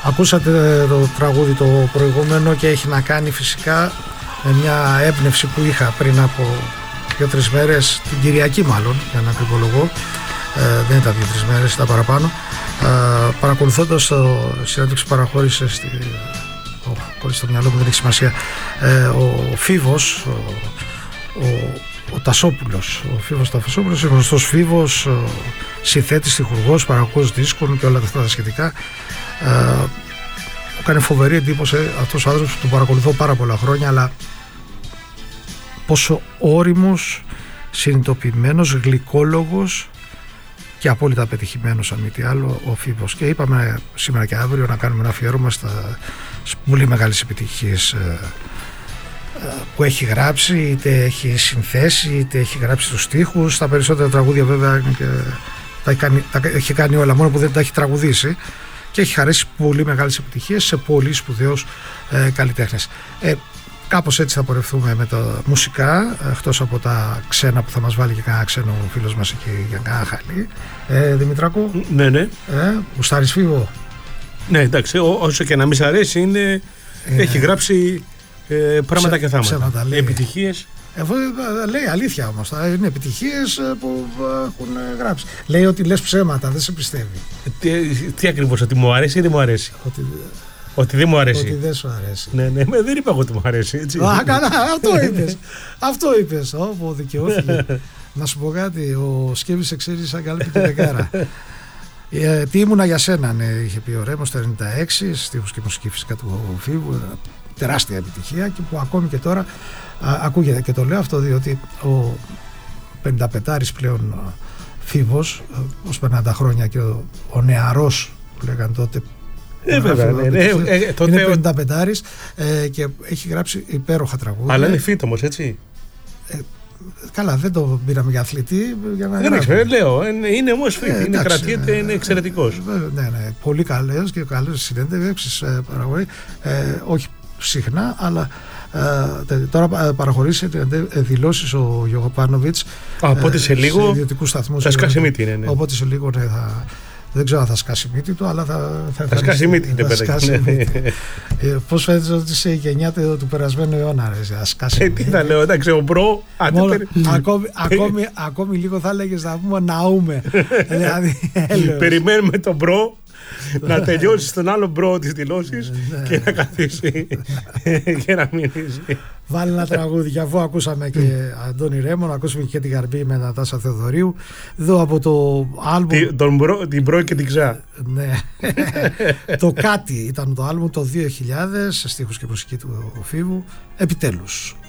Ακούσατε το τραγούδι το προηγούμενο και έχει να κάνει φυσικά με μια έμπνευση που είχα πριν από 2-3 μέρες, την Κυριακή μάλλον, για να ακριβολογώ, δεν ήταν 2-3 μέρες, ήταν παραπάνω, παρακολουθώντας το συνέντευξη που παραχώρησε χωρίς το μυαλό μου, δεν έχει σημασία, ο Φίβος, ο Τασόπουλος, ο Φίβος Τασόπουλος, ο γνωστός Φίβος, συνθέτης, στιχουργός, παραγωγός δίσκων και όλα αυτά τα σχετικά. Μου έκανε φοβερή εντύπωση αυτός ο άνθρωπος που τον παρακολουθώ πάρα πολλά χρόνια, αλλά πόσο όριμος, συνειδητοποιημένος, γλυκόλογος και απόλυτα πετυχημένος, αν μη τι άλλο, ο Φίβος. Και είπαμε σήμερα και αύριο να κάνουμε ένα αφιέρωμα στις πολύ μεγάλες επιτυχίες που έχει γράψει, είτε έχει συνθέσει, είτε έχει γράψει τους στίχους. Τα περισσότερα τραγούδια βέβαια τα έχει κάνει όλα, μόνο που δεν τα έχει τραγουδήσει, και έχει χαρίσει πολύ μεγάλες επιτυχίες σε πολύ σπουδαίους καλλιτέχνες. Κάπως έτσι θα πορευτούμε με τα μουσικά, εκτός από τα ξένα που θα μας βάλει και κανένα ξένο φίλος μας εκεί για κανένα χαλί. Δημητράκο. Ναι. Γουστάρεις Φίβο? Ναι, εντάξει, όσο και να μην σ' αρέσει, έχει γράψει πράγματα και θάματα. Επιτυχίες. Λέει αλήθεια όμως, είναι επιτυχίες που έχουν γράψει. Λέει ότι λες ψέματα, δεν σε πιστεύει. Τι ακριβώς, ότι μου αρέσει ή δεν μου αρέσει? Ότι δεν μου αρέσει. Ότι δεν σου αρέσει. Ναι, δεν είπα εγώ ότι μου αρέσει. Έτσι. Καλά, αυτό είπες. Όπου δικαιώθηκε. Να σου πω κάτι, ο Σκέβης ξέρει σαν καλή πιτεκάρα. Τι ήμουνα για σένα, ναι, είχε πει ο Ρέμος το 96, στίχους και μουσική φυσικά του Φίβου, τεράστια επιτυχία, και που ακόμη και τώρα ακούγεται. Και το λέω αυτό διότι ο 55άρης πλέον Φίβος, ως 50 χρόνια, και ο νεαρός που λέγανε τότε, είναι 55άρης, και έχει γράψει υπέροχα τραγούδια. Αλλά είναι φύτομος, έτσι. Καλά, δεν το πήραμε για αθλητή. Δεν ξέρω, λέω. Είναι όμως φύτη. Είναι κρατιέται, είναι εξαιρετικός. Ναι. Πολύ καλές και καλές συνέντευξεις, παραγωγή. Όχι συχνά, αλλά τώρα παραχωρήσει δηλώσεις ο Γιωγοπάνοβιτς. Οπότε σε λίγο σε ιδιωτικούς σταθμούς. Θα σκάσει μύτη, ναι. Οπότε σε λίγο δεν ξέρω αν θα σκάσει μύτη του, αλλά θα σκάσει μύτη. Πώς φαίνεται ότι είσαι η γενιά του περασμένου αιώνα, τι θα λέω, εντάξει, ο μπρο. Ακόμη λίγο θα έλεγες να πούμε ναούμε. Περιμένουμε τον μπρο να τελειώσει τον άλλο μπρο τις δηλώσεις και να καθίσει και να μιλήσει. Βάλει ένα τραγούδι, και αφού ακούσαμε και Αντώνη Ρέμο, να ακούσουμε και την Γαρμπή με Νατάσα Θεοδωρίου. Εδώ από το άλμπουμ την Μπρο και την Ξά. Ναι. Το Κάτι ήταν το άλμπουμ το 2000, σε στίχους και μουσική του Φίβου. Επιτέλους.